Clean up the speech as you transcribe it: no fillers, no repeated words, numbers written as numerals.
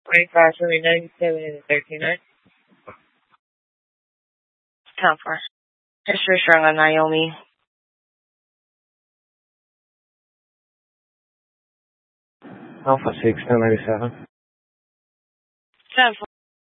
25 97 and 13. 10-4. History strong on Naomi. Alpha 6, 1097. 10-4.